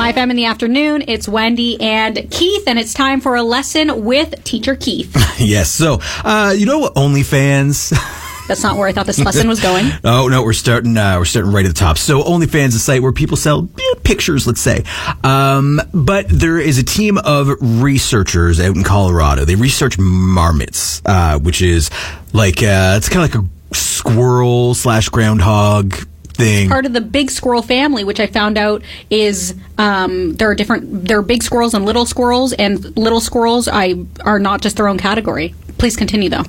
Hi, FM in the afternoon. It's Wendy and Keith, and it's time for a lesson with Teacher Keith. Yes. So, OnlyFans. That's not where I thought this lesson was going. Oh, no, we're starting right at the top. So OnlyFans is a site where people sell pictures, let's say. But there is a team of researchers out in Colorado. They research marmots, which is like, it's kind of like a squirrel/groundhog thing. Part of the big squirrel family, which I found out is there are big squirrels and little squirrels are not just their own category. Please continue, though.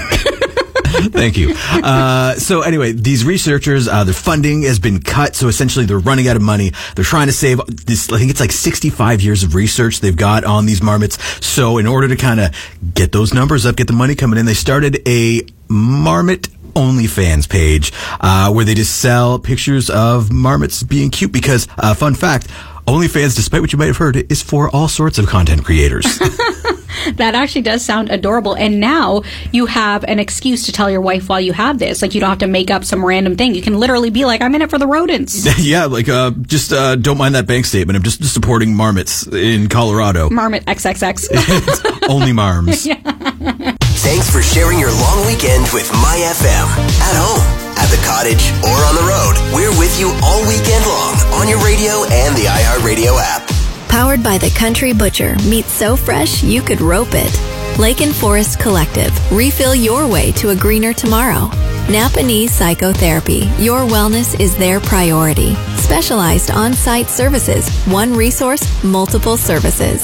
Thank you. So anyway, these researchers, their funding has been cut. So essentially they're running out of money. They're trying to save this, I think it's like 65 years of research they've got on these marmots. So in order to kind of get those numbers up, get the money coming in, they started a marmot OnlyFans page, where they just sell pictures of marmots being cute because, fun fact, OnlyFans, despite what you might have heard, is for all sorts of content creators. That actually does sound adorable. And now you have an excuse to tell your wife while you have this. Like, you don't have to make up some random thing. You can literally be like, I'm in it for the rodents. Yeah, like, just don't mind that bank statement. I'm just supporting marmots in Colorado. Marmot XXX. Only marms. Yeah. Thanks for sharing your long weekend with My FM. At home, at the cottage, or on the road, we're with you all weekend long on your radio and the iHeartRadio app. Powered by the Country Butcher. Meat so fresh you could rope it. Lake and Forest Collective. Refill your way to a greener tomorrow. Napa Knee Psychotherapy. Your wellness is their priority. Specialized on-site services. One resource, multiple services.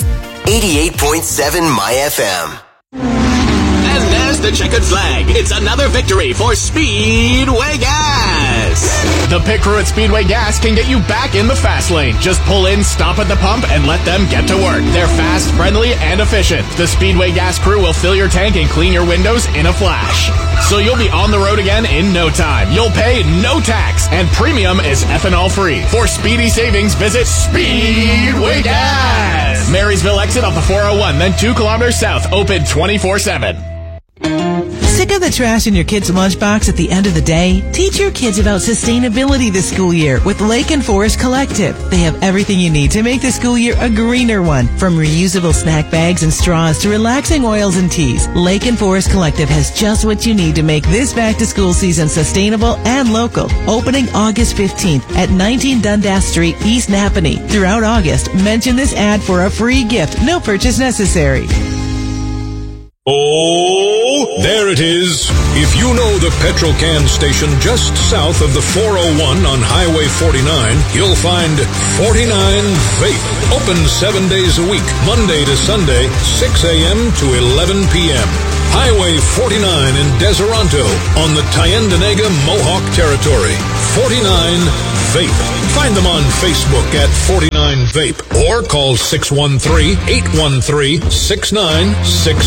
88.7 My FM. And there's the checkered flag. It's another victory for Speedway Gas. The pit crew at Speedway Gas can get you back in the fast lane. Just pull in, stop at the pump, and let them get to work. They're fast, friendly, and efficient. The Speedway Gas crew will fill your tank and clean your windows in a flash. So you'll be on the road again in no time. You'll pay no tax, and premium is ethanol-free. For speedy savings, visit Speedway Gas. Marysville exit off the 401, then 2 kilometers south, open 24/7. Sick of the trash in your kid's lunchbox at the end of the day? Teach your kids about sustainability this school year with Lake and Forest Collective. They have everything you need to make the school year a greener one. From reusable snack bags and straws to relaxing oils and teas, Lake and Forest Collective has just what you need to make this back-to-school season sustainable and local. Opening August 15th at 19 Dundas Street, East Napanee. Throughout August, mention this ad for a free gift. No purchase necessary. Oh, there it is. If you know the petrol can station just south of the 401 on Highway 49, you'll find 49 Vape. Open 7 days a week, Monday to Sunday, 6 a.m. to 11 p.m. Highway 49 in Deseronto on the Tyendinaga Mohawk Territory. 49 Vape. Find them on Facebook at 49 Vape or call 613-813-6966.